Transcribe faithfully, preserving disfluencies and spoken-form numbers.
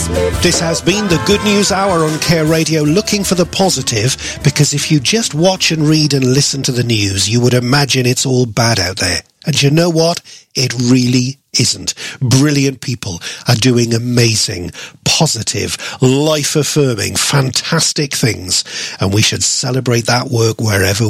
This has been the Good News Hour on Care Radio, looking for the positive, because if you just watch and read and listen to the news, you would imagine it's all bad out there. And you know what? It really isn't. Brilliant people are doing amazing, positive, life-affirming, fantastic things, and we should celebrate that work wherever